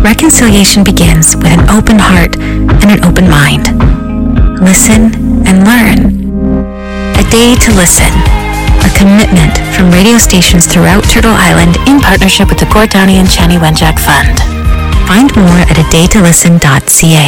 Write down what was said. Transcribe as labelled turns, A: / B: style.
A: Reconciliation begins with an open heart and an open mind. Listen and learn. A Day to Listen, a commitment from radio stations throughout Turtle Island in partnership with the Gordani and Chani Wenjack Fund. Find more at adaytolisten.ca.